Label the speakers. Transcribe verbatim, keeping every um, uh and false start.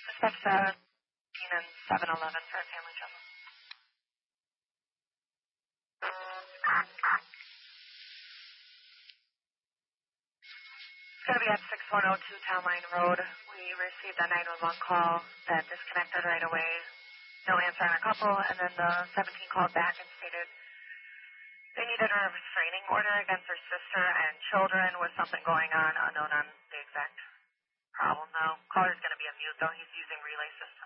Speaker 1: Suspect seventeen and seven eleven for a family trouble. It's going to be at six one oh two Town Line Road. We received a nine one one call that disconnected right away. No answer on a couple, and then the seventeen called back and stated they needed a restraining order against their sister and children with something going on, unknown on the exact problem, though. Caller's going to be a mute, though. He's using relay system.